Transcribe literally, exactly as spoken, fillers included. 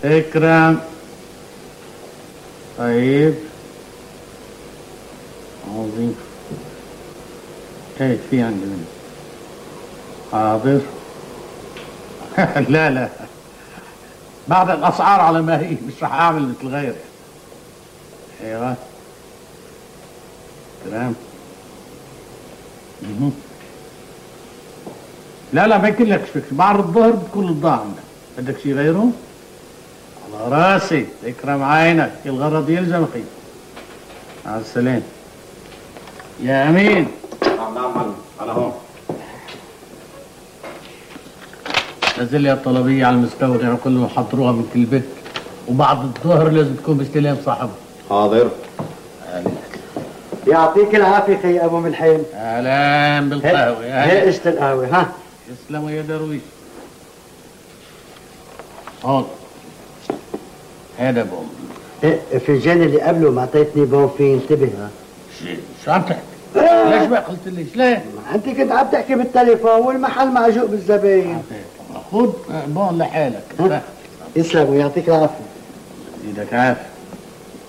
اكرم. طيب عظيم. ايه في عندي منه؟ حاضر. لا لا، بعد الاسعار على ما هي مش رح اعمل مثل غيري. ايوه كلام. لا لا ما يكلكش فكر، بعد الظهر بتكون البضاعة عندك. بدك شي غيره؟ على راسي، اكرم عينك، الغرض يلزم اخي. مع السلامة يا امين. نعم نعم معلم، انا هون. نزل لي الطلبية على المستودع وكلهم حضروها من كل بيت، وبعد الظهر لازم تكون باستلام صاحبها. حاضر. يعطيك العافية خي ابو ملحين. اهلا بالقهوة. هي اجت القهوة. ها يسلموا يا درويش. هون هذا بوم. إيه الفنجان اللي قبله ما اعطيتني بون فيه، انتبه. ها شو عم تحكي؟ ليش بقى قلت ليش؟ ليه؟ انت كنت عم تحكي بالتليفون والمحل معجوق بالزباين. خذ بون لحالك. يسلم ويعطيك العافية. ايدك عافية.